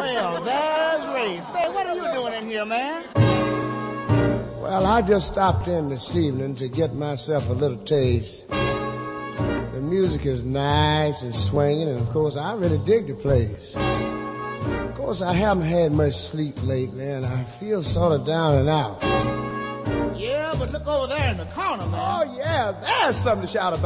Well, there's Ray. Say, what are you doing in here, man? Well, I just stopped in this evening to get myself a little taste. The music is nice and swinging, and of course, I really dig the place. Of course, I haven't had much sleep lately, and I feel sort of down and out. Yeah, but look over there in the corner, man. Oh, yeah, there's something to shout about.